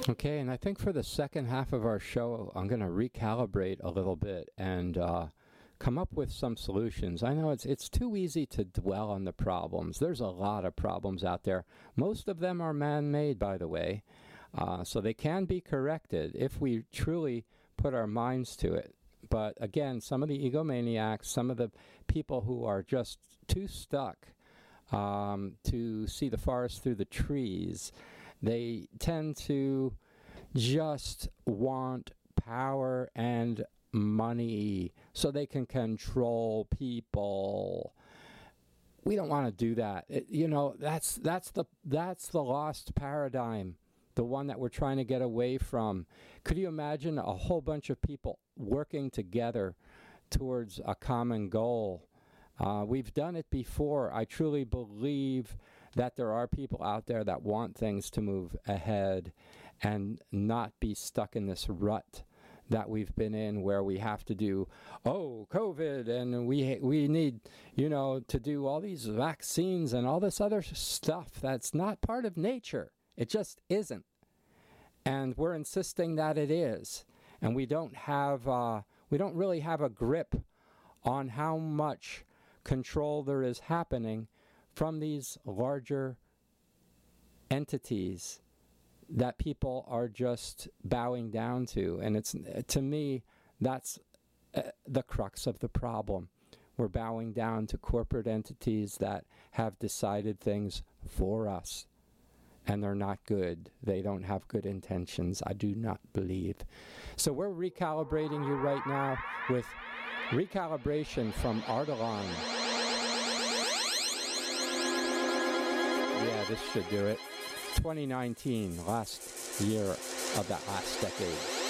Okay, and I think for the second half of our show, I'm going to recalibrate a little bit and come up with some solutions. I know it's too easy to dwell on the problems. There's a lot of problems out there. Most of them are man-made, by the way, so they can be corrected if we truly put our minds to it. But again, some of the egomaniacs, some of the people who are just too stuck to see the forest through the trees, they tend to just want power and money so they can control people. We don't want to do that. That's the lost paradigm, the one that we're trying to get away from. Could you imagine a whole bunch of people working together towards a common goal? We've done it before. I truly believe that there are people out there that want things to move ahead and not be stuck in this rut that we've been in, where we have to do, COVID, and we need, to do all these vaccines and all this other stuff that's not part of nature. It just isn't. And we're insisting that it is. And we don't really have a grip on how much control there is happening from these larger entities that people are just bowing down to. And to me, that's the crux of the problem. We're bowing down to corporate entities that have decided things for us. And they're not good. They don't have good intentions, I do not believe. So we're recalibrating you right now with Recalibration from Ardalan. Yeah, this should do it. 2019, last year of that last decade.